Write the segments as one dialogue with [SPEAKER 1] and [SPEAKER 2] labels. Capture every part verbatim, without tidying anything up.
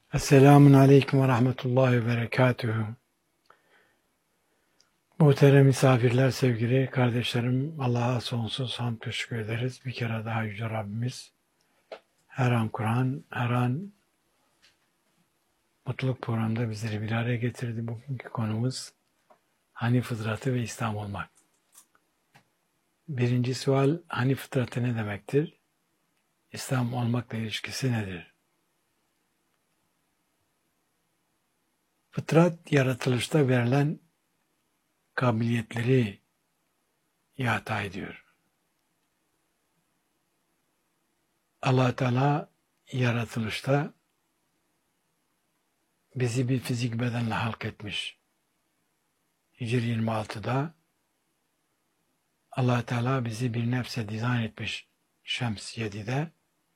[SPEAKER 1] Esselamun Aleyküm ve Rahmetullahi ve Berekatühü. Muhterem misafirler, sevgili kardeşlerim, Allah'a sonsuz hamd teşekkür ederiz. Bir kere daha Yüce Rabbimiz her an Kur'an, her an mutluluk programında bizleri bir araya getirdi. Bugünkü konumuz Hanif fıtratı ve İslam olmak. Birinci sual, Hanif fıtratı ne demektir? İslam olmakla ilişkisi nedir? Fıtrat, yaratılışta verilen kabiliyetleri ihata ediyor. Allah Teala yaratılışta bizi bir fizik bedenle halk etmiş. Hicr yirmi altıda Allah Teala bizi bir nefse dizayn etmiş. Şems yedide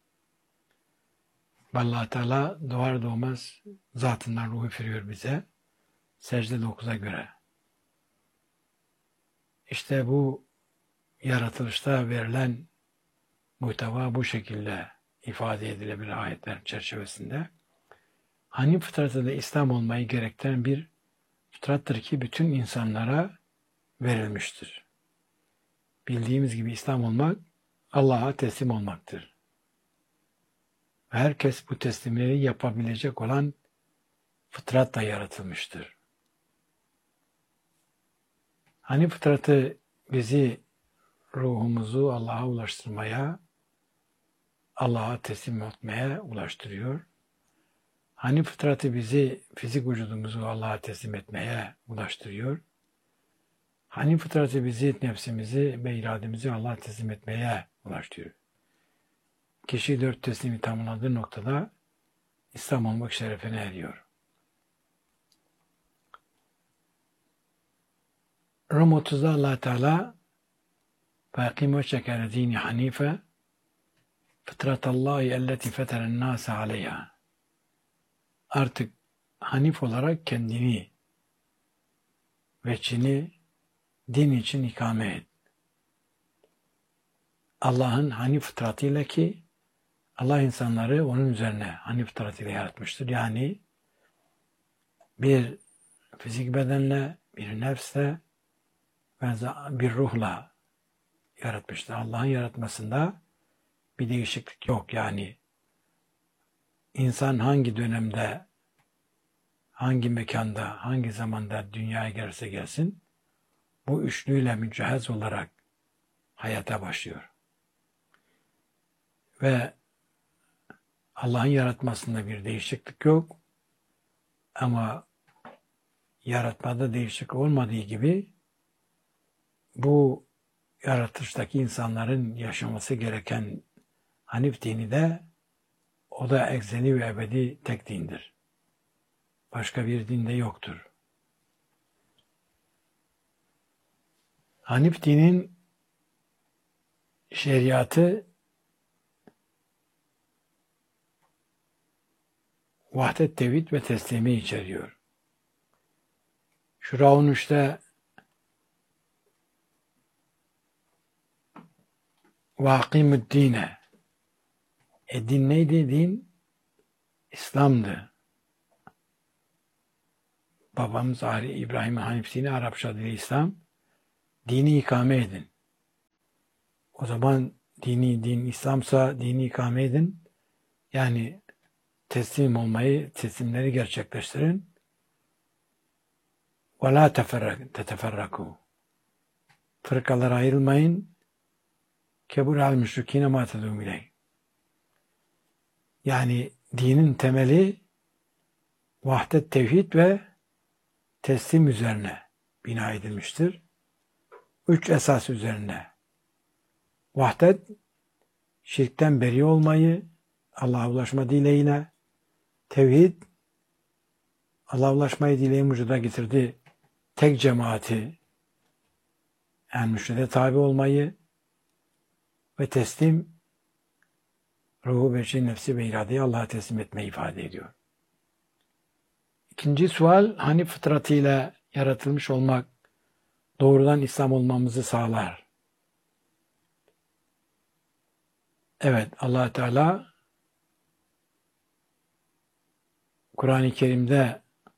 [SPEAKER 1] Allah Teala doğar doğmaz zatından ruh üfürüyor bize. Secde dokuza göre. İşte bu yaratılışta verilen muhteva bu şekilde ifade edilebilir ayetler çerçevesinde. Hanif fıtratı da İslam olmayı gerektiren bir fıtrattır ki bütün insanlara verilmiştir. Bildiğimiz gibi İslam olmak Allah'a teslim olmaktır. Herkes bu teslimleri yapabilecek olan fıtratla yaratılmıştır. Hanif fıtratı bizi, ruhumuzu Allah'a ulaştırmaya, Allah'a teslim etmeye ulaştırıyor. Hanif fıtratı bizi, fizik vücudumuzu Allah'a teslim etmeye ulaştırıyor. Hanif fıtratı bizi, nefsimizi ve irademizi Allah'a teslim etmeye ulaştırıyor. Kişi dört teslimi tamamladığı noktada İslam olmak şerefine eriyor. Rum otuzda Allah Teala فَاَقِمْ وَجْهَكَ لِدِينِ حَن۪يفًا فِطْرَةَ اللّٰهِ اَلَّتِي فَتَرَ النَّاسَ عَلَيْهَا. Artık Hanif olarak kendini ve Çin'i din için ikame et. Allah'ın Hanif fıtratıyla ki Allah insanları onun üzerine Hanif fıtratıyla yaratmıştır. Yani bir fizik bedenle, bir nefsle ve bir ruhla yaratmıştır. Allah'ın yaratmasında bir değişiklik yok. Yani insan hangi dönemde, hangi mekanda, hangi zamanda dünyaya gelirse gelsin, bu üçlüyle mücehhez olarak hayata başlıyor. Ve Allah'ın yaratmasında bir değişiklik yok. Ama yaratmada değişiklik olmadığı gibi bu yaratıştaki insanların yaşaması gereken Hanif dini de o da ekseni ve ebedi tek dindir. Başka bir din de yoktur. Hanif dinin şeriatı vahdet tevhid ve teslimi içeriyor. Şura üçte vakimüddine. E din neydi? Din İslam'dı. Babamız İbrahim Hanif dini, Arapça dili İslam. Dini ikame edin. O zaman dini din İslam'sa dini ikame edin. Yani teslim olmayı, teslimleri gerçekleştirin. وَلَا تَتَفَرَّكُوا. Fırkalara ayrılmayın. كَبُرَ عَلْ مُشْرِك۪ينَ مَا تَدُومْ اِلَيْهِ. Yani dinin temeli vahdet, tevhid ve teslim üzerine bina edilmiştir. Üç esas üzerine. Vahdet, şirkten beri olmayı, Allah'a ulaşma dileğiyle. Tevhid, Allah'a ulaşmayı dileğin vücuda getirdi. Tek cemaati, yani müşride tabi olmayı ve teslim, ruhu, beşi, nefsi ve iradeyi Allah'a teslim etmeyi ifade ediyor. İkinci sual, Hanif fıtratıyla yaratılmış olmak doğrudan İslam olmamızı sağlar. Evet, Allah Teala Kur'an-ı Kerim'de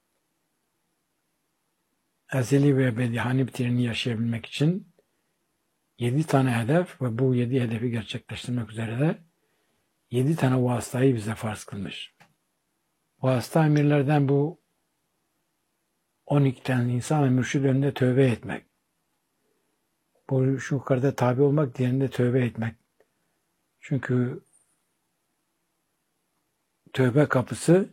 [SPEAKER 1] ezeli ve ebedi Hanif dinini yaşayabilmek için yedi tane hedef ve bu yedi hedefi gerçekleştirmek üzere de yedi tane vasıtayı bize farz kılmış. Vasıta emirlerden bu on iki tane insan ve mürşid önünde tövbe etmek. Bu şu yukarıda tabi olmak, diğerinde tövbe etmek. Çünkü tövbe kapısı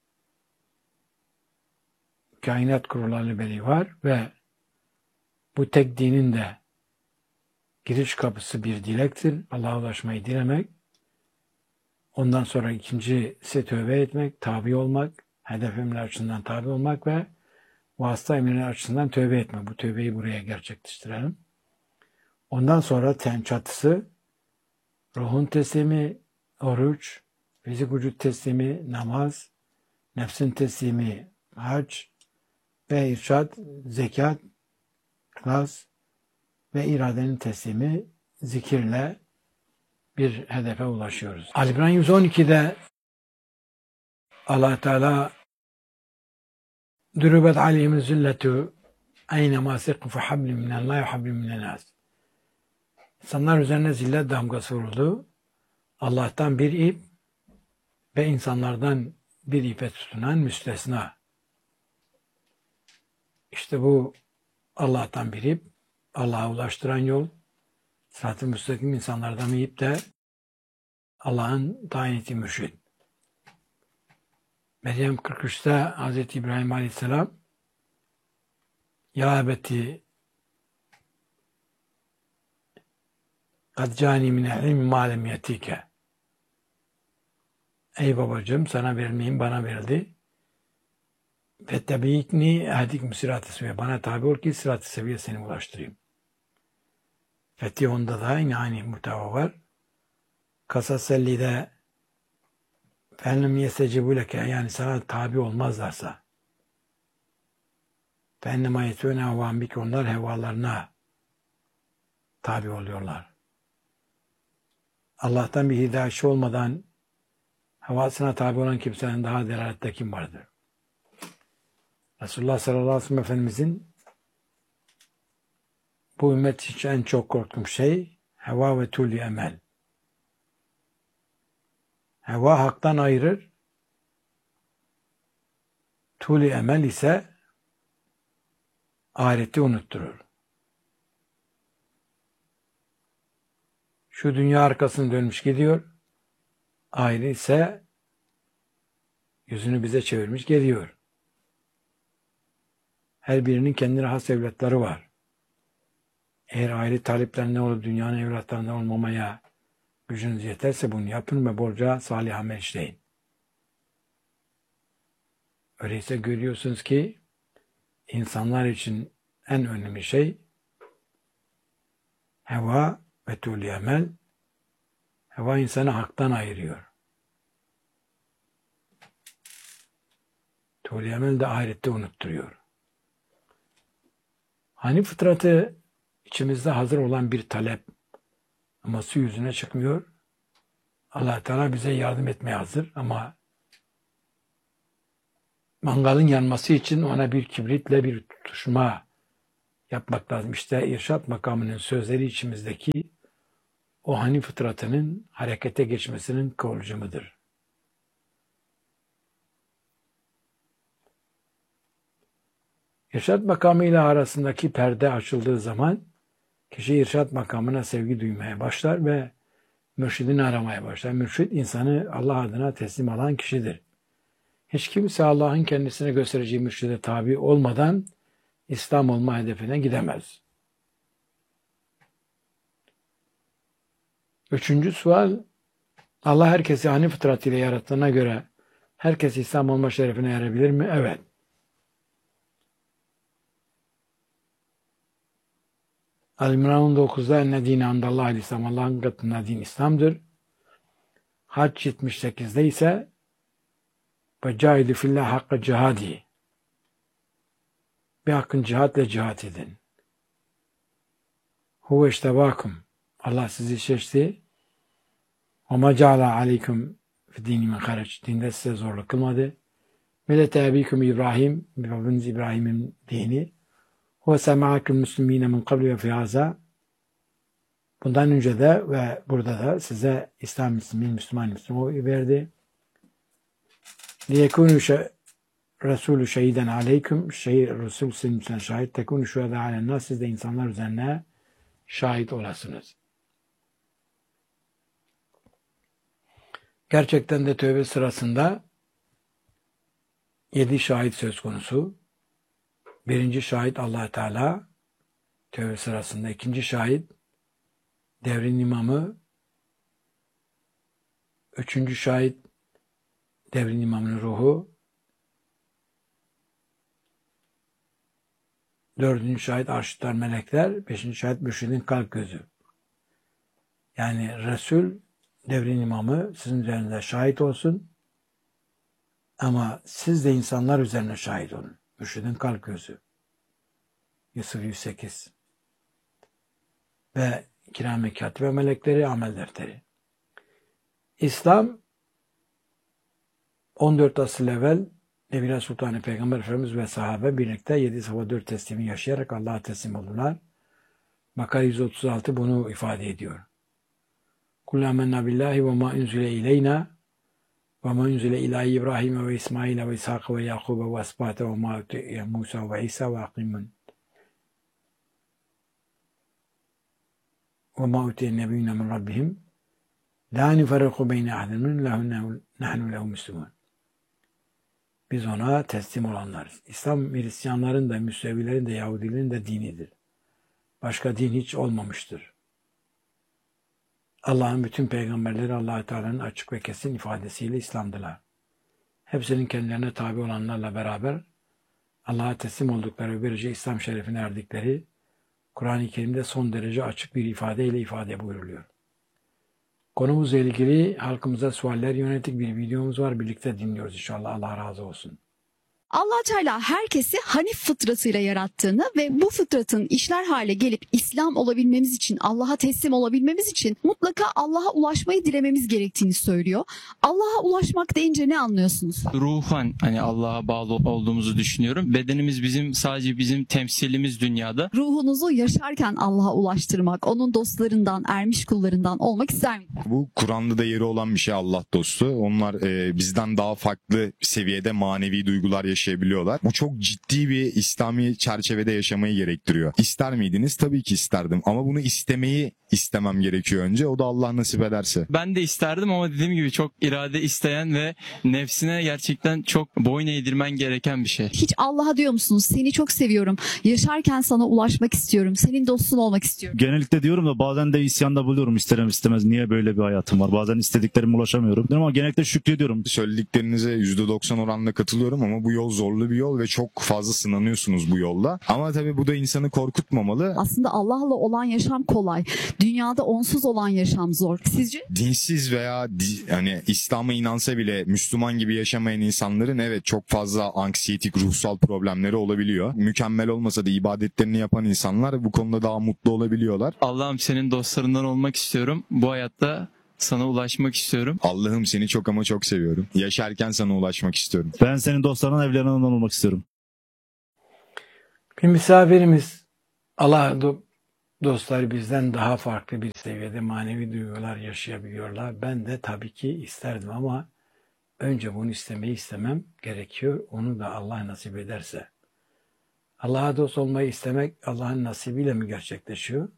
[SPEAKER 1] kainat kurullarıyla beri var ve bu tek dinin de giriş kapısı bir dilektir. Allah'a ulaşmayı dilemek. Ondan sonra ikincisi tövbe etmek, tabi olmak, hedef emirler açısından tabi olmak ve vasıta emirler açısından tövbe etmek. Bu tövbeyi buraya gerçekleştirelim. Ondan sonra ten çatısı, ruhun teslimi, oruç, fizik vücut teslimi, namaz, nefsin teslimi, hac ve irşad, zekat, ihlas ve iradenin teslimi, zikirle bir hedefe ulaşıyoruz. Ali İmran yüz on iki'de Allah Teala "Durubet aleyhimuz zilletu eynema sekfu fe hablum minallahi ve hablum minenas." İnsanlar üzerine zillet damgası vuruldu. Allah'tan bir ip ve insanlardan bir ipe tutunan müstesna. İşte bu Allah'tan bir ip, Allah'a ulaştıran yol, sırat-ı müstakim insanlardan bir ip de Allah'ın tayin ettiği mürşid. Meryem kırk üç'te Hazreti İbrahim Aleyhisselam "Ya ebeti kad cani minel ilmi ma lem yetike." Ey babacığım, sana verilmeyeyim, bana verildi. "Fettebi'ni ehdikum sırat-ı seviye." Bana tabi ol ki sırat-ı seviye seni ulaştırayım. Fetih onda da yine aynı muhteva var. Kasas elli'de "Fennem yesecibu leke." Yani sana tabi olmazlarsa. "Fennem ayetüne havan bik." Onlar hevalarına tabi oluyorlar. Allah'tan bir hidayetçi olmadan havasına tabi olan kimsenin daha delalette kim vardır? Resulullah sallallahu aleyhi ve sellem Efendimizin bu ümmet için en çok korktuğum şey heva ve tuli emel. Heva haktan ayırır. Tuli emel ise ahireti unutturur. Şu dünya arkasını dönmüş gidiyor. Ahiret ise yüzünü bize çevirmiş geliyor. Her birinin kendine has evlatları var. Eğer ahiret taleplerinde olup dünyanın evlatlarından olmamaya gücünüz yeterse bunu yapın ve bolca salih amel işleyin. Öyleyse görüyorsunuz ki insanlar için en önemli şey heva ve tuli emel. Heva insanı haktan ayırıyor. Tuli emel de ahirette unutturuyor. Hani fıtratı içimizde hazır olan bir talep ama su yüzüne çıkmıyor. Allah Teala bize yardım etmeye hazır ama mangalın yanması için ona bir kibritle bir tutuşma yapmak lazım. İşte irşad makamının sözleri içimizdeki o hani fıtratının harekete geçmesinin kıvılcımıdır. İrşad makamıyla arasındaki perde açıldığı zaman kişi irşad makamına sevgi duymaya başlar ve mürşidini aramaya başlar. Mürşid insanı Allah adına teslim alan kişidir. Hiç kimse Allah'ın kendisine göstereceği mürşide tabi olmadan İslam olma hedefine gidemez. Üçüncü sual, Allah herkesi hani fıtratıyla yarattığına göre herkes İslam olma şerefine erebilir mi? Evet. Al-İmran on dokuz'da "Enne dîne andallâhil İslam." Allah'ın katında din İslam'dır. Hac yetmiş sekiz'de ise "Ve cahidü fillah hakka cihadi." Bir hakkın cihatla cihat edin. Huve iştebâkum. Allah sizi seçti. وَمَا جَعْلَ عَلَيْكُمْ فِي دِينِ مِنْ خَرَجٍ. Dinde size zorluk kılmadı. Millete ebikum İbrahim, babanız İbrahim'in dini. Ve sema'akum müslümine min qabli ve fihaza. Bundan önce de ve burada da size İslam Müslümin, Müslüman Müslüman verdi. Liyekunu Resulü şehiden aleyküm. Şehir Resul sizin şahit. Tekunu şuhada alennas. Siz de insanlar üzerine şahit olasınız. Gerçekten de tövbe sırasında yedi şahit söz konusu. Birinci şahit Allah Teala tövbe sırasında. İkinci şahit devrin imamı. Üçüncü şahit devrin imamının ruhu. Dördüncü şahit arşitler, melekler. Beşinci şahit mürşidin kalp gözü. Yani Resul devrin imamı sizin üzerinde şahit olsun. Ama siz de insanlar üzerine şahit olun. Mürşidin kalp gözü. Yusuf yüz sekiz. Ve kiram-ı katibe melekleri, amel defteri. İslam on dört asır evvel Nebila Sultanı Peygamber Efendimiz ve sahabe birlikte yedi safa dört teslimi yaşayarak Allah'a teslim oldular. Makara yüz otuz altı bunu ifade ediyor. Kul amenna billahi ve ma unzile ileyna ve ma unzile ila İbrahim ve İsmail ve İshak ve Yakub ve Esbate ve ma utiye Musa ve İsa ve akimun ve ma utiye nebiyyuna min rabbihim la nufarriqu beyne ahadin minhum nahnu lehu müslümun. Biz ona teslim olanlarız. İslam Hristiyanların da, Müsevilerin de, Yahudilerin de dinidir. Başka din hiç olmamıştır. Allah'ın bütün peygamberleri Allah-u Teala'nın açık ve kesin ifadesiyle İslam'dılar. Hepsinin kendilerine tabi olanlarla beraber Allah'a teslim oldukları ve böylece İslam şerefine erdikleri Kur'an-ı Kerim'de son derece açık bir ifadeyle ifade buyuruluyor. Konumuzla ilgili halkımıza sualler yönelik bir videomuz var. Birlikte dinliyoruz inşallah. Allah razı olsun.
[SPEAKER 2] Allah Teala herkesi Hanif fıtratıyla yarattığını ve bu fıtratın işler hale gelip İslam olabilmemiz için, Allah'a teslim olabilmemiz için mutlaka Allah'a ulaşmayı dilememiz gerektiğini söylüyor. Allah'a ulaşmak deyince ne anlıyorsunuz?
[SPEAKER 3] Ruhan hani Allah'a bağlı olduğumuzu düşünüyorum. Bedenimiz bizim sadece bizim temsilimiz dünyada.
[SPEAKER 2] Ruhunuzu yaşarken Allah'a ulaştırmak, onun dostlarından, ermiş kullarından olmak ister miydiniz?
[SPEAKER 4] Bu Kur'an'da da yeri olan bir şey Allah dostu. Onlar e, bizden daha farklı seviyede manevi duygular yaşayabiliyorlar. Bu çok ciddi bir İslami çerçevede yaşamayı gerektiriyor. İster miydiniz? Tabii ki isterdim. Ama bunu istemeyi istemem gerekiyor önce. O da Allah nasip ederse.
[SPEAKER 3] Ben de isterdim ama dediğim gibi çok irade isteyen ve nefsine gerçekten çok boyun eğdirmen gereken bir şey.
[SPEAKER 2] Hiç Allah'a diyor musunuz? Seni çok seviyorum. Yaşarken sana ulaşmak istiyorum. Senin dostun olmak istiyorum.
[SPEAKER 5] Genellikle diyorum da bazen de isyanda buluyorum isterim istemez. Niye böyle bir hayatım var? Bazen istediklerime ulaşamıyorum. Ama genellikle şükrediyorum.
[SPEAKER 4] Söylediklerinize yüzde doksan oranla katılıyorum ama bu yol zorlu bir yol ve çok fazla sınanıyorsunuz bu yolda. Ama tabii bu da insanı korkutmamalı.
[SPEAKER 2] Aslında Allah'la olan yaşam kolay. Dünyada onsuz olan yaşam zor. Sizce?
[SPEAKER 4] Dinsiz veya di, hani İslam'a inansa bile Müslüman gibi yaşamayan insanların evet çok fazla anksiyetik ruhsal problemleri olabiliyor. Mükemmel olmasa da ibadetlerini yapan insanlar bu konuda daha mutlu olabiliyorlar.
[SPEAKER 3] Allah'ım senin dostlarından olmak istiyorum. Bu hayatta sana ulaşmak istiyorum.
[SPEAKER 4] Allah'ım seni çok ama çok seviyorum. Yaşarken sana ulaşmak istiyorum.
[SPEAKER 5] Ben senin dostlarından, evlerinden olmak istiyorum.
[SPEAKER 1] Bir misafirimiz, Allah dostları bizden daha farklı bir seviyede manevi duygular yaşayabiliyorlar. Ben de tabii ki isterdim ama önce bunu istemeyi istemem gerekiyor. Onu da Allah nasip ederse. Allah'a dost olmayı istemek Allah'ın nasibiyle mi gerçekleşiyor?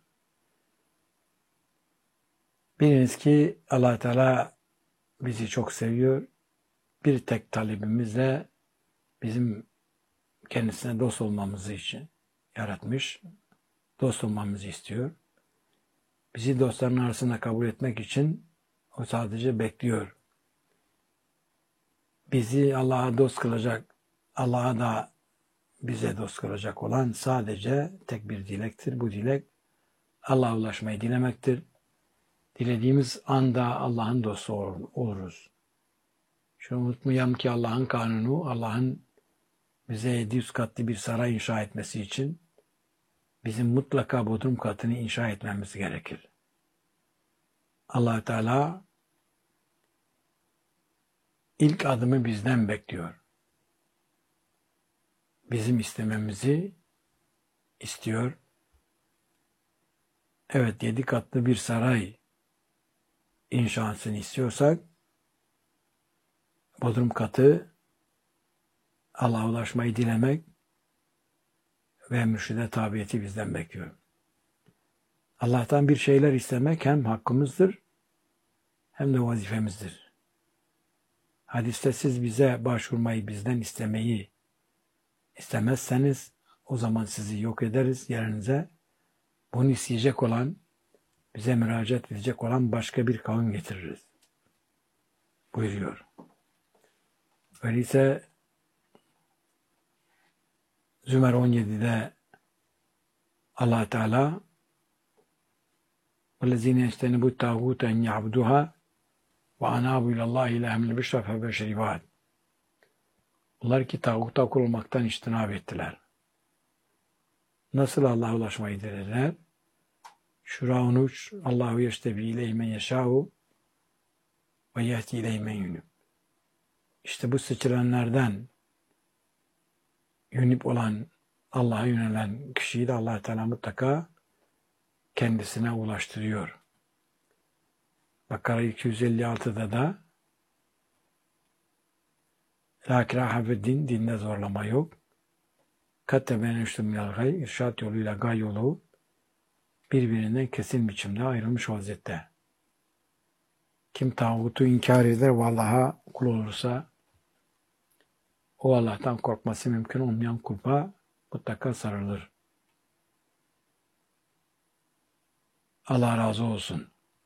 [SPEAKER 1] Biliniz ki Allah Teala bizi çok seviyor. Bir tek talebimiz de bizim kendisine dost olmamızı için yaratmış. Dost olmamızı istiyor. Bizi dostların arasında kabul etmek için o sadece bekliyor. Bizi Allah'a dost kılacak, Allah'a da bize dost kılacak olan sadece tek bir dilektir. Bu dilek Allah'a ulaşmayı dilemektir. Dilediğimiz anda Allah'ın dostu oluruz. Şunu unutmayalım ki Allah'ın kanunu, Allah'ın bize yedi yüz katlı bir saray inşa etmesi için bizim mutlaka bodrum katını inşa etmemiz gerekir. Allah Teala ilk adımı bizden bekliyor. bizim istememizi istiyor. Evet, yedi katlı bir saray inşasını istiyorsak bodrum katı Allah'a ulaşmayı dilemek ve mürşide tabiyeti bizden bekliyor. Allah'tan bir şeyler istemek hem hakkımızdır hem de vazifemizdir. Hadiste siz bize başvurmayı, bizden istemeyi istemezseniz o zaman sizi yok ederiz yerinize. Bunu isteyecek olan, bize müracaat edecek olan başka bir kavim getiririz buyuruyor. Öyleyse Zümer on yedide Allah Teala وَالَّذ۪ينَ يَجْتَنِبُوا التَّاغُوتَ اَنْ يَعْبُدُوهَا وَاَنَابُوا اِلَى اللّٰهِ اِلَٰهَ مِنْ الْبِشْرَ فَبَشَرِ وَادٍ. Bunlar ki tağuta kurulmaktan içtinab ettiler. Nasıl Allah'a ulaşmayı dilediler? Şura on üç Allahu yeştebi ileyhi men yeşâhu ve yehdi ileyhi men yunib. İşte bu seçilenlerden yunib olan, Allah'a yönelen kişiyi de Allah Teala mutlaka kendisine ulaştırıyor. Bakara iki yüz elli altıda da La ikrahe fe'd-din, dinde zorlama yok. Kad tebeyyene ruşdu minel gay, irşad yoluyla gay yolu birbirinden kesin biçimde ayrılmış vaziyette. Kim tağutu inkar eder ve Allah'a kul olursa o Allah'tan korkması mümkün olmayan kulpa mutlaka sarılır. Allah razı olsun.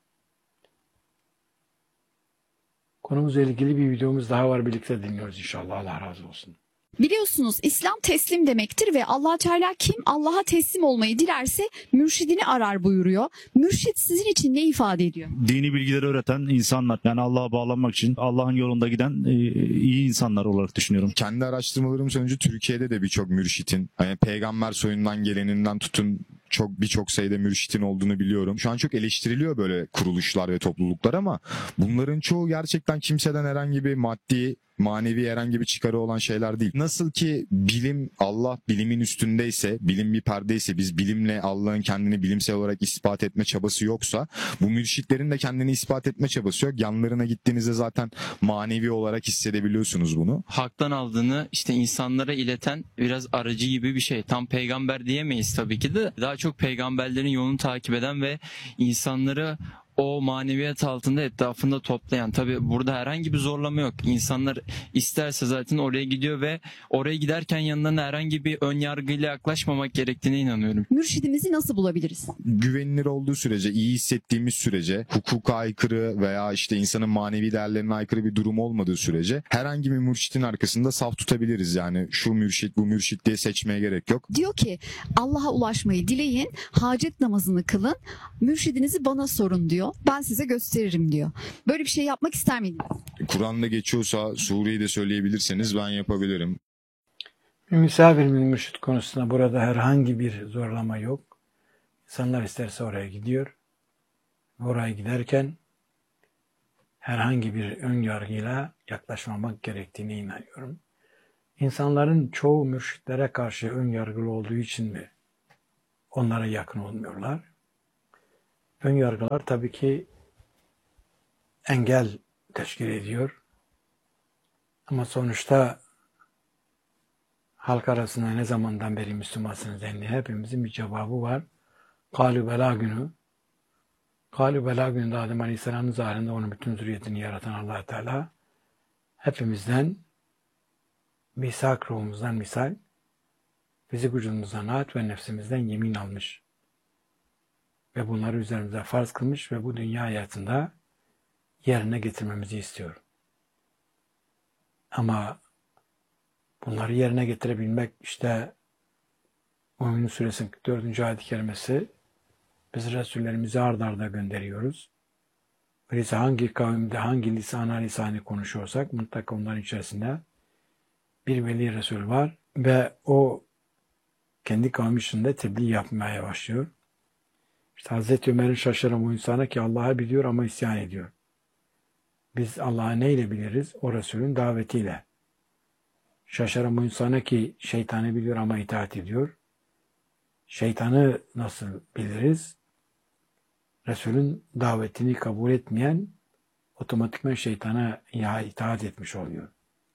[SPEAKER 1] Konumuzla ilgili bir videomuz daha var. Birlikte dinliyoruz inşallah. Allah razı olsun.
[SPEAKER 2] Biliyorsunuz İslam teslim demektir ve Allah Teala kim Allah'a teslim olmayı dilerse mürşidini arar buyuruyor. Mürşid sizin için ne ifade ediyor?
[SPEAKER 5] Dini bilgileri öğreten insanlar, yani Allah'a bağlanmak için Allah'ın yolunda giden e, iyi insanlar olarak düşünüyorum.
[SPEAKER 4] Kendi araştırmalarım sonucu Türkiye'de de birçok mürşitin, hani peygamber soyundan geleninden tutun çok birçok sayıda mürşitin olduğunu biliyorum. Şu an çok eleştiriliyor böyle kuruluşlar ve topluluklar ama bunların çoğu gerçekten kimseden herhangi bir maddi, manevi herhangi bir çıkarı olan şeyler değil. Nasıl ki bilim, Allah bilimin üstündeyse, bilim bir perdeyse, biz bilimle Allah'ın kendini bilimsel olarak ispat etme çabası yoksa, bu mürşitlerin de kendini ispat etme çabası yok. Yanlarına gittiğinizde zaten manevi olarak hissedebiliyorsunuz bunu.
[SPEAKER 3] Hak'tan aldığını işte insanlara ileten biraz aracı gibi bir şey. Tam peygamber diyemeyiz tabii ki de. Daha çok peygamberlerin yolunu takip eden ve insanları o maneviyat altında etrafında toplayan. Tabii burada herhangi bir zorlama yok. İnsanlar isterse zaten oraya gidiyor ve oraya giderken yanlarına herhangi bir ön yargıyla yaklaşmamak gerektiğine inanıyorum.
[SPEAKER 2] Mürşidimizi nasıl bulabiliriz?
[SPEAKER 4] Güvenilir olduğu sürece, iyi hissettiğimiz sürece, hukuka aykırı veya işte insanın manevi değerlerine aykırı bir durum olmadığı sürece herhangi bir mürşitin arkasında saf tutabiliriz. Yani şu mürşit, bu mürşit diye seçmeye gerek yok.
[SPEAKER 2] Diyor ki Allah'a ulaşmayı dileyin, hacet namazını kılın, mürşidinizi bana sorun diyor. Ben size gösteririm diyor. Böyle bir şey yapmak ister miydiniz?
[SPEAKER 4] Kur'an'da geçiyorsa sureyi de söyleyebilirseniz ben yapabilirim.
[SPEAKER 1] Bir misafir mürşit konusunda burada herhangi bir zorlama yok. İnsanlar isterse oraya gidiyor. Oraya giderken herhangi bir ön yargıyla yaklaşmamak gerektiğine inanıyorum. İnsanların çoğu mürşitlere karşı ön yargılı olduğu için mi onlara yakın olmuyorlar? Ön yargılar tabii ki engel teşkil ediyor. Ama sonuçta halk arasında ne zamandan beri Müslümansınız denli hepimizin bir cevabı var. Kâlü belâ günü. Kâlü belâ günü Adem Aleyhisselam'ın zahirinde onun bütün zürriyetini yaratan Allah Teala hepimizden misak ruhumuzdan misal, fizik vücudumuzdan rahat ve nefsimizden yemin almış. Ve bunları üzerimize farz kılmış ve bu dünya hayatında yerine getirmemizi istiyor. Ama bunları yerine getirebilmek işte Mü'min Suresinin kırk dördüncü ayet-i kerimesi biz Resullerimizi ard arda gönderiyoruz. Öyleyse hangi kavimde hangi lisana lisanı konuşuyorsak mutlaka onların içerisinde bir veli Resul var ve o kendi kavmi içinde tebliğ yapmaya başlıyor. İşte Hazreti Ömer'in şaşıran bu insana ki Allah'ı biliyor ama isyan ediyor. Biz Allah'ı neyle biliriz? O Resulün davetiyle. Şaşarım o insana ki şeytanı biliyor ama itaat ediyor. Şeytanı nasıl biliriz? Resulün davetini kabul etmeyen otomatikman şeytana ya itaat etmiş oluyor.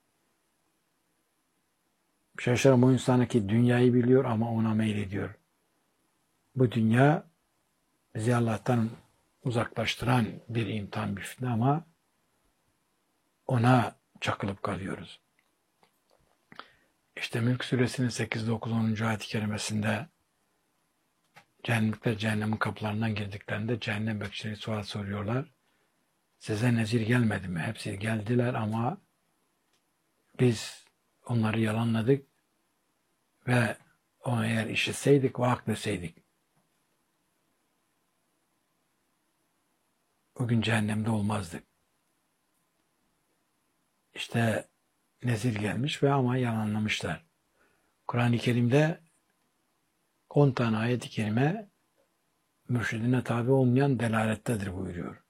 [SPEAKER 1] Şaşarım o insana ki dünyayı biliyor ama ona meylediyor. Bu dünya bizi Allah'tan uzaklaştıran bir imtihan, bir fitne ama ona çakılıp kalıyoruz. İşte Mülk Suresinin sekiz, dokuz, onuncu ayet-i kerimesinde cehennemlikler cehennemin kapılarından girdiklerinde cehennem bekçileri sual soruyorlar. Size nezir gelmedi mi? Hepsi geldiler ama biz onları yalanladık ve onu eğer işitseydik ve akletseydik bugün cehennemde olmazdık. İşte nezir gelmiş ve ama yalanlamışlar. Kur'an-ı Kerim'de on tane ayet-i kerime mürşidine tabi olmayan delalettedir buyuruyor.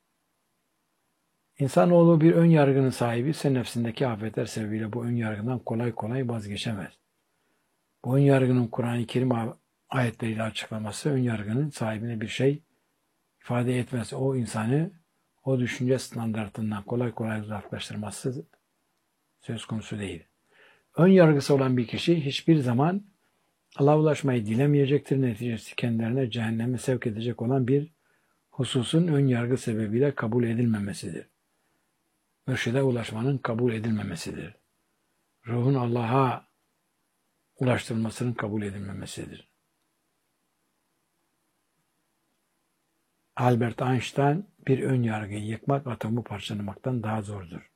[SPEAKER 1] İnsanoğlu bir ön yargının sahibi ise nefsindeki afetler sebebiyle bu ön yargından kolay kolay vazgeçemez. Bu ön yargının Kur'an-ı Kerim ayetleriyle açıklaması ön yargının sahibine bir şey ifade etmez. O insanı o düşünce standartından kolay kolay uzaklaştırması söz konusu değil. Ön yargısı olan bir kişi hiçbir zaman Allah'a ulaşmayı dilemeyecektir. Neticesi kendilerine cehenneme sevk edecek olan bir hususun ön yargı sebebiyle kabul edilmemesidir. Mürşide ulaşmanın kabul edilmemesidir. Ruhun Allah'a ulaştırılmasının kabul edilmemesidir. Albert Einstein bir ön yargıyı yıkmak atomu parçalamaktan daha zordur.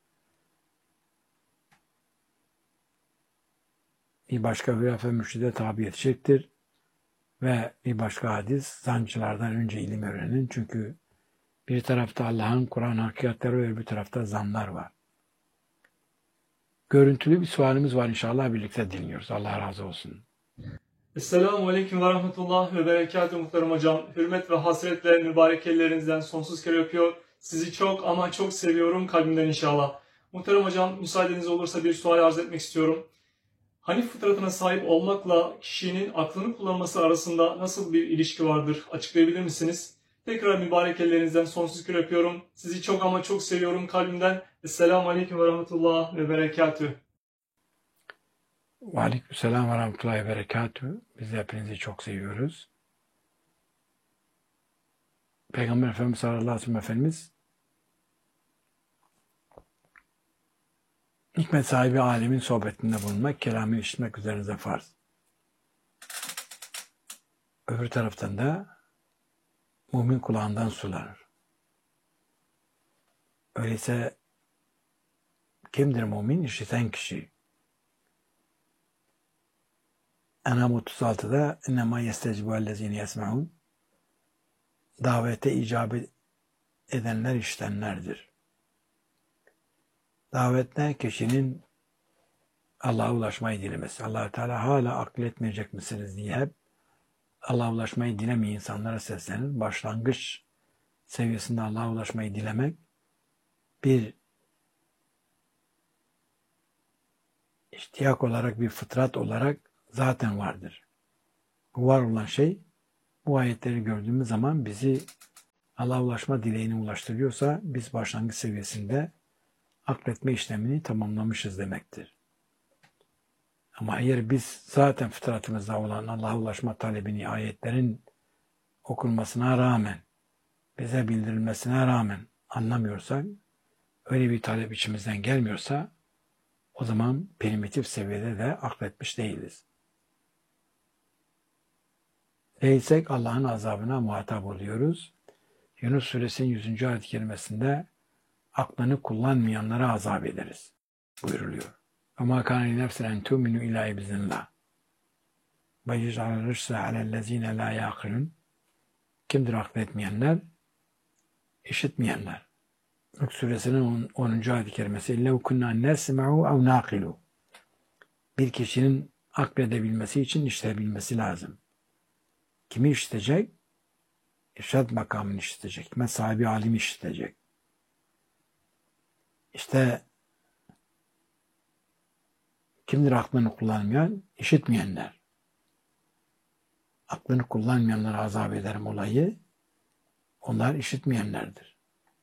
[SPEAKER 1] Bir başka hülafe mürşide tabi edecektir ve bir başka hadis zancılardan önce ilim öğrenin çünkü bir tarafta Allah'ın Kur'an hakikatleri ve bir tarafta zanlar var. Görüntülü bir sualimiz var inşallah birlikte dinliyoruz. Allah razı olsun.
[SPEAKER 6] Esselamu Aleyküm ve Rahmetullah ve Berekatuhu muhterem hocam. Hürmet ve hasretle mübarek ellerinizden sonsuz kere öpüyor. Sizi çok ama çok seviyorum kalbimden inşallah. Muhterem hocam müsaadeniz olursa bir sual arz etmek istiyorum. Hanif fıtratına sahip olmakla kişinin aklını kullanması arasında nasıl bir ilişki vardır? Açıklayabilir misiniz? Tekrar mübarek ellerinizden sonsuz kere öpüyorum. Sizi çok ama çok seviyorum kalbimden. Esselamu Aleyküm ve Rahmetullah ve Berekatuhu.
[SPEAKER 1] Ve aleykümselam ve rahmetullahi ve berekatuhu. Biz de hepinizi çok seviyoruz. Peygamber Efendimiz sallallahu aleyhi ve sellem Efendimiz hikmet sahibi alemin sohbetinde bulunmak, kelamını işitmek üzerinize farz. Öbür taraftan da mümin kulağından sulanır. Öyleyse kimdir mümin? İşiten kişi. En'am otuz altıda اِنَّمَا يَسْتَجْبُ اَلَّذ۪ينَ يَسْمَعُونَ davete icabet edenler işitenlerdir. Davet ne? Kişinin Allah'a ulaşmayı dilemesi. Allah-u Teala hala akletmeyecek misiniz diye hep Allah'a ulaşmayı dilemeyen insanlara seslenir. Başlangıç seviyesinde Allah'a ulaşmayı dilemek bir ihtiyaç olarak, bir fıtrat olarak zaten vardır. Bu var olan şey bu ayetleri gördüğümüz zaman bizi Allah'a ulaşma dileğine ulaştırıyorsa biz başlangıç seviyesinde akletme işlemini tamamlamışız demektir. Ama eğer biz zaten fıtratımızda olan Allah'a ulaşma talebini ayetlerin okunmasına rağmen, bize bildirilmesine rağmen anlamıyorsak, öyle bir talep içimizden gelmiyorsa o zaman primitif seviyede de akletmiş değiliz. Değilsek Allah'ın azabına muhatap oluyoruz. Yunus Suresinin yüzüncü ayet-i kerimesinde aklını kullanmayanlara azap ederiz buyuruluyor. وَمَا كَانَ لِنَفْسٍ اَنْ تُؤْمِنُوا اِلَّا بِإِذْنِ اللّٰهِ وَيَجْعَلَ الرِّجْسَ عَلَى الَّذ۪ينَ لَا يَعْقِلُونَ Kimdir akletmeyenler? İşitmeyenler. Mülk Suresinin onuncu ayet-i kerimesi اِلَّوْ كُنَّا نَسْمَعُوا اَوْ نَاقِلُوا Bir kişinin akledebilmesi için işitebilmesi lazım. Kimi işitecek? İrşad makamını işitecek. Hikmet sahibi alimi işitecek. İşte Kimdir aklını kullanmayan? İşitmeyenler. Aklını kullanmayanlara azap ederim olayı. Onlar işitmeyenlerdir.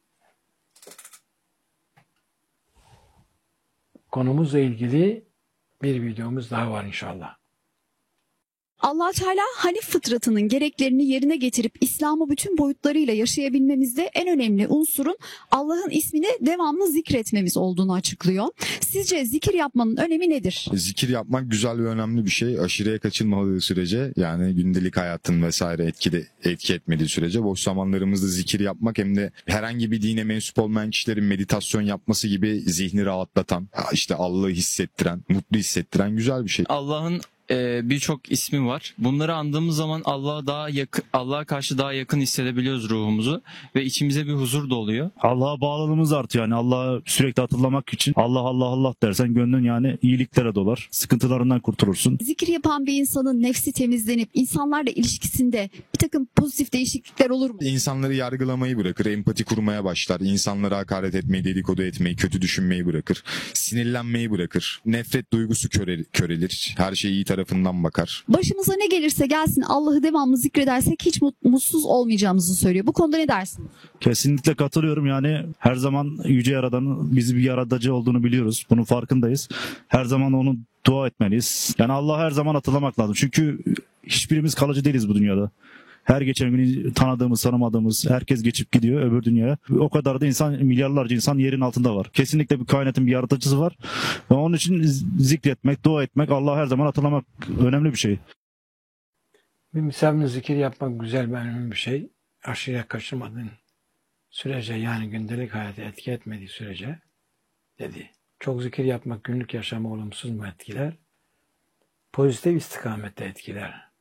[SPEAKER 1] Konumuzla ilgili bir videomuz daha var inşallah.
[SPEAKER 2] Allah Teala Hanif fıtratının gereklerini yerine getirip İslam'ı bütün boyutlarıyla yaşayabilmemizde en önemli unsurun Allah'ın ismini devamlı zikretmemiz olduğunu açıklıyor. Sizce zikir yapmanın önemi nedir?
[SPEAKER 4] Zikir yapmak güzel ve önemli bir şey. Aşırıya kaçınmadığı sürece, yani gündelik hayatın vesaire etkili, etki etmediği sürece boş zamanlarımızda zikir yapmak, hem de herhangi bir dine mensup olmayan kişilerin meditasyon yapması gibi zihni rahatlatan, işte Allah'ı hissettiren, mutlu hissettiren güzel bir şey.
[SPEAKER 3] Allah'ın e, birçok ismi var. Bunları andığımız zaman Allah'a daha yakın, Allah'a karşı daha yakın hissedebiliyoruz ruhumuzu ve içimize bir huzur doluyor.
[SPEAKER 5] Allah'a bağlılığımız artıyor. Yani Allah'ı sürekli hatırlamak için Allah Allah Allah dersen gönlün yani iyiliklere dolar. Sıkıntılarından kurtulursun.
[SPEAKER 2] Zikir yapan bir insanın nefsi temizlenip insanlarla ilişkisinde bir takım pozitif değişiklikler olur mu?
[SPEAKER 4] İnsanları yargılamayı bırakır, empati kurmaya başlar, insanlara hakaret etmeyi, dedikodu etmeyi, kötü düşünmeyi bırakır, sinirlenmeyi bırakır, nefret duygusu köre, körelir, her şey iyi tarafından bakar.
[SPEAKER 2] Başımıza ne gelirse gelsin Allah'ı devamlı zikredersek hiç mut- mutsuz olmayacağımızı söylüyor. Bu konuda ne dersin?
[SPEAKER 5] Kesinlikle katılıyorum. Yani her zaman Yüce Yaradan'ın bizi bir yaratıcı olduğunu biliyoruz. Bunun farkındayız. Her zaman onu dua etmeliyiz. Yani Allah'ı her zaman hatırlamak lazım. Çünkü hiçbirimiz kalıcı değiliz bu dünyada. Her geçen gün tanıdığımız, tanımadığımız herkes geçip gidiyor öbür dünyaya. O kadar da insan, milyarlarca insan yerin altında var. Kesinlikle bir kainatın bir yaratıcısı var. Ve onun için zikretmek, dua etmek, Allah'ı her zaman hatırlamak önemli bir şey.
[SPEAKER 1] Bir misafirin zikir yapmak güzel ve önemli bir şey. Aşırıya kaçırmadığın sürece, yani gündelik hayatı etki etmediği sürece dedi. Çok zikir yapmak günlük yaşamı olumsuz mu etkiler? Pozitif istikamette etkiler.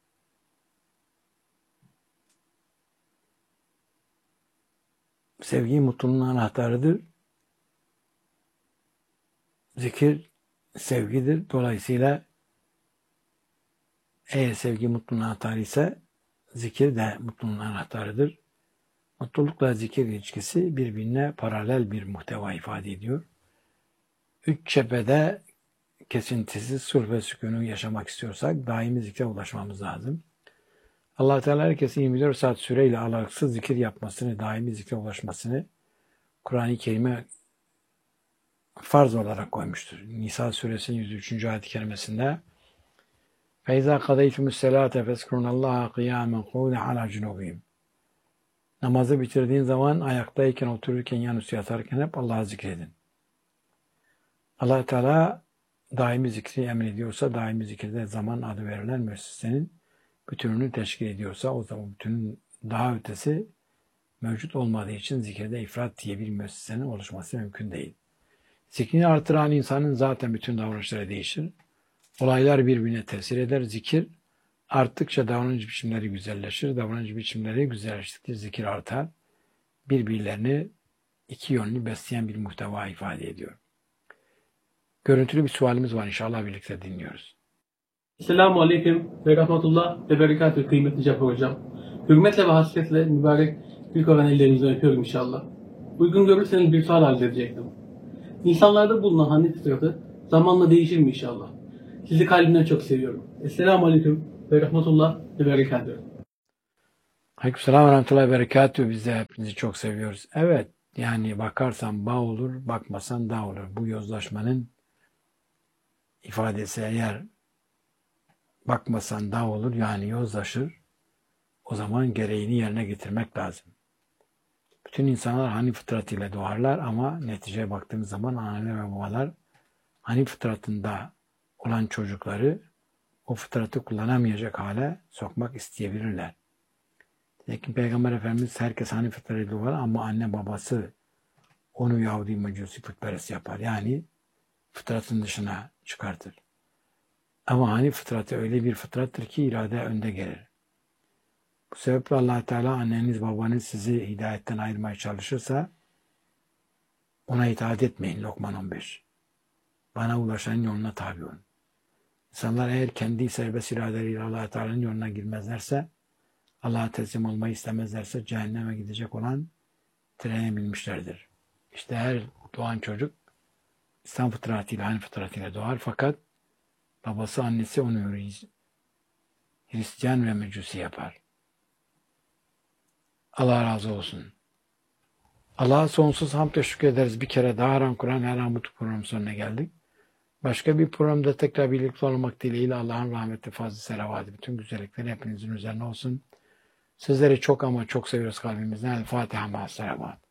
[SPEAKER 1] Sevgi mutluluğun anahtarıdır. Zikir sevgidir. Dolayısıyla eğer sevgi mutluluğun anahtarı ise zikir de mutluluğun anahtarıdır. Mutlulukla zikir ilişkisi birbirine paralel bir muhteva ifade ediyor. Üç cephede kesintisiz sulh ve sükûnu yaşamak istiyorsak daimi zikre ulaşmamız lazım. Allah Teala herkesin yirmi dört saat süreyle aralıksız zikir yapmasını, daimi zikre ulaşmasını Kur'an-ı Kerim'e farz olarak koymuştur. Nisa suresinin yüz üçüncü ayet-i kerimesinde فَاِذَا قَضَيْتُمُ السَّلَاةَ فَاسْكُرُونَ اللّٰهَ قِيَامًا قُعُودًا عَلَى جُنُوبِهِمْ. Namazı bitirdiğin zaman ayaktayken, otururken, yanüstü yatarken hep Allah'ı zikredin. Allah Teala daimi zikri emrediyorsa, daimi zikirde zaman adı verilen müessesenin bütününü teşkil ediyorsa, o zaman bütünün daha ötesi mevcut olmadığı için zikirde ifrat diye bir müessesenin oluşması mümkün değil. Zikrini artıran insanın zaten bütün davranışları değişir. Olaylar birbirine tesir eder. Zikir arttıkça davranış biçimleri güzelleşir. Davranış biçimleri güzelleştikçe zikir artar. Birbirlerini iki yönlü besleyen bir muhteva ifade ediyor. Görüntülü bir sualimiz var, inşallah birlikte dinliyoruz.
[SPEAKER 7] Selamun Aleyküm ve Rahmetullah ve Berekatü kıymetli Cafer Hocam. Hürmetle ve hasretle mübarek büyük olan ellerinizden öpüyorum inşallah. Uygun görürseniz bir sual arz edecektim. İnsanlarda bulunan Hanif fıtratı zamanla değişir mi inşallah? Sizi kalbimden çok seviyorum. Esselamu Aleyküm ve Rahmetullah ve Berekatü.
[SPEAKER 1] Aleykümselam ve rahmetullahi ve berekatühü. Biz de hepinizi çok seviyoruz. Evet, yani bakarsan bağ olur, bakmasan dağ olur. Bu yozlaşmanın ifadesi, eğer bakmasan dağ olur, yani yozlaşır, o zaman gereğini yerine getirmek lazım. Bütün insanlar Hanif fıtratıyla doğarlar ama neticeye baktığımız zaman anneler ve babalar Hanif fıtratında olan çocukları o fıtratı kullanamayacak hale sokmak isteyebilirler. Lakin Peygamber Efendimiz herkes Hanif fıtratıyla doğar ama anne babası onu Yahudi Mecusi putperest yapar. Yani fıtratın dışına çıkartır. Ama Hanif fıtratı öyle bir fıtrattır ki irade önde gelir. Bu sebeple Allah Teala anneniz babanız sizi hidayetten ayırmaya çalışırsa ona itaat etmeyin. Lokman on beş. Bana ulaşanın yoluna tabi olun. İnsanlar eğer kendi serbest iradeleriyle Allah Teala'nın yoluna girmezlerse, Allah'a teslim olmayı istemezlerse cehenneme gidecek olan trene binmişlerdir. İşte her doğan çocuk İslam fıtratıyla, Hanif fıtratıyla doğar, fakat Babası annesi onu Hristiyan ve Mecusi yapar. Allah razı olsun. Allah'a sonsuz hamd ve şükür ederiz. Bir kere daha Haram Kur'an Her An Mutlu programının sonuna geldik. Başka bir programda tekrar birlikte olmak dileğiyle Allah'ın rahmeti, fazla selavatı, bütün güzellikleri hepinizin üzerine olsun. Sizleri çok ama çok seviyoruz kalbimizden. El Fatiha ma'as selavat.